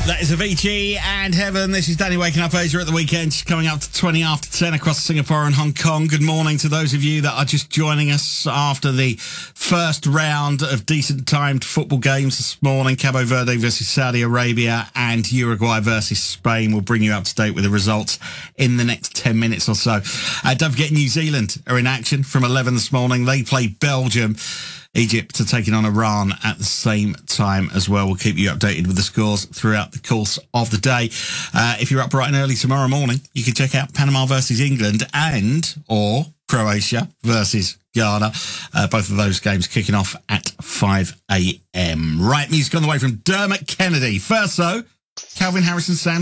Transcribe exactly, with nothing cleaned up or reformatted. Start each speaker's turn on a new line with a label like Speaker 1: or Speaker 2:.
Speaker 1: That is Avicii and Heaven. This is Danny waking up Asia at the weekend, coming up to twenty after ten across Singapore and Hong Kong. Good morning to those of you that are just joining us after the first round of decent timed football games this morning. Cabo Verde versus Saudi Arabia and Uruguay versus Spain. We'll bring you up to date with the results in the next ten minutes or so. Uh, don't forget New Zealand are in action from eleven this morning. They play Belgium. Egypt are taking on Iran at the same time as well. We'll keep you updated with the scores throughout the course of the day. Uh, if you're up bright and early tomorrow morning, you can check out Panama versus England and or Croatia versus Ghana. Uh, both of those games kicking off at five a.m. Right, music on the way from Dermot Kennedy. First, though, Calvin Harris and Sam